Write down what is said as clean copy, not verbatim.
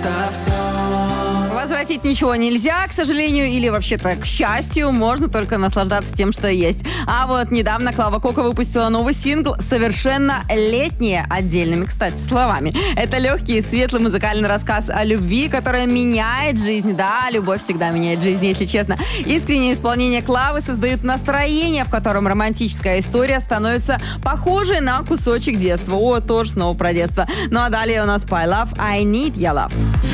Возвратить ничего нельзя, к сожалению, или вообще-то к счастью, можно только наслаждаться тем, что есть. А вот недавно Клава Кока выпустила новый сингл «Совершенно летнее», отдельными, кстати, словами. Это легкий и светлый музыкальный рассказ о любви, которая меняет жизнь. Да, любовь всегда меняет жизнь, если честно. Искреннее исполнение Клавы создает настроение, в котором романтическая история становится похожей на кусочек детства. О, тоже снова про детство. Ну а далее у нас Pile Love, I Need Your Love.